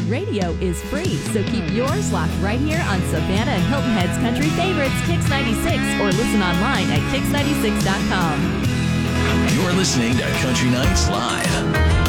Radio is free, so keep yours locked right here on Savannah and Hilton Head's country favorites, Kix 96, or listen online at Kix96.com. You're listening to Country Nights Live.